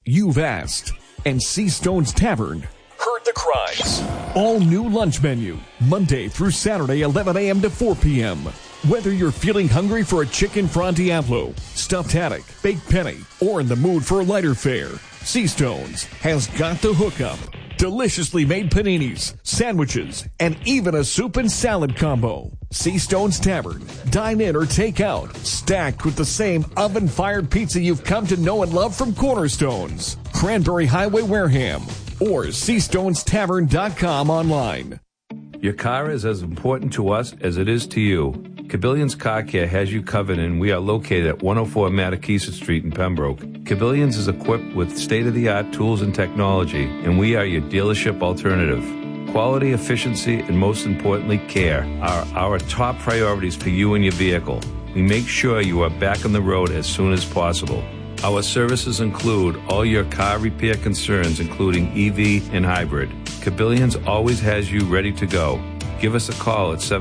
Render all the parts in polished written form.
You've asked. And Seastone's Tavern heard the cries. All new lunch menu, Monday through Saturday, 11 a.m. to 4 p.m. Whether you're feeling hungry for a chicken frandiablo, stuffed haddock, baked penny, or in the mood for a lighter fare, Seastone's has got the hookup. Deliciously made paninis, sandwiches, and even a soup and salad combo. Seastone's Tavern. Dine in or take out. Stacked with the same oven-fired pizza you've come to know and love from Cornerstones, Cranberry Highway, Wareham, or SeastonesTavern.com online. Your car is as important to us as it is to you. Cabillions Car Care has you covered, and we are located at 104 Mattakesa Street in Pembroke. Cabillions is equipped with state-of-the-art tools and technology, and we are your dealership alternative. Quality, efficiency, and most importantly, care are our top priorities for you and your vehicle. We make sure you are back on the road as soon as possible. Our services include all your car repair concerns, including EV and hybrid. Cabillions always has you ready to go. Give us a call at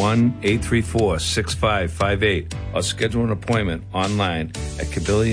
781-834-6558 or schedule an appointment online at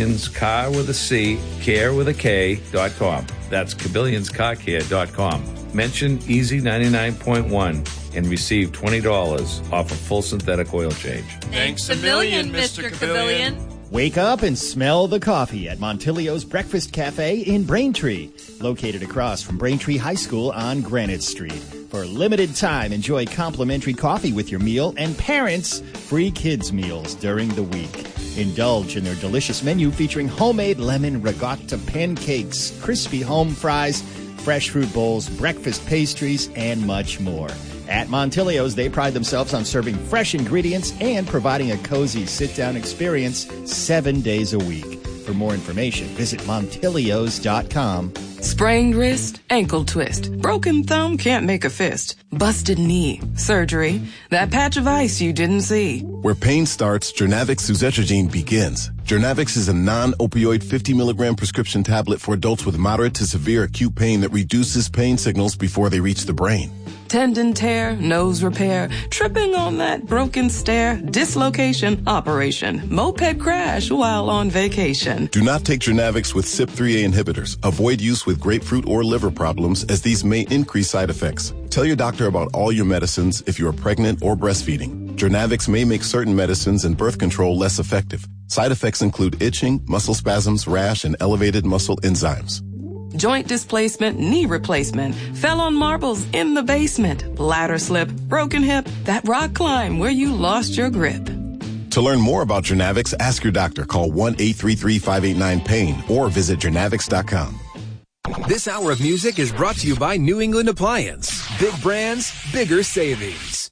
CabillionsCar.com. That's CabillionsCarCare.com. Mention Easy 99.1 and receive $20 off a full synthetic oil change. Thanks a million, Mr. Cabillion. Wake up and smell the coffee at Montilio's Breakfast Cafe in Braintree, located across from Braintree High School on Granite Street. For a limited time, enjoy complimentary coffee with your meal and parents free kids meals during the week. Indulge in their delicious menu featuring homemade lemon ricotta pancakes, crispy home fries, fresh fruit bowls, breakfast pastries, and much more. At Montilio's, they pride themselves on serving fresh ingredients and providing a cozy sit-down experience 7 days a week. For more information, visit Montilios.com. Sprained wrist, ankle twist, broken thumb, can't make a fist, busted knee, surgery, that patch of ice you didn't see. Where pain starts, Jernavix suzetrigine begins. Jernavix is a non-opioid 50 milligram prescription tablet for adults with moderate to severe acute pain that reduces pain signals before they reach the brain. Tendon tear, nose repair, tripping on that broken stair, dislocation, operation, moped crash while on vacation. Do not take Jernavix with CYP3A inhibitors. Avoid use with grapefruit or liver problems, as these may increase side effects. Tell your doctor about all your medicines if you are pregnant or breastfeeding. Jernavix may make certain medicines and birth control less effective. Side effects include itching, muscle spasms, rash, and elevated muscle enzymes. Joint displacement, knee replacement, fell on marbles in the basement, ladder slip, broken hip, that rock climb where you lost your grip. To learn more about Jernavix, ask your doctor. Call 1-833-589-PAIN or visit Jernavix.com. This hour of music is brought to you by New England Appliance. Big brands, bigger savings.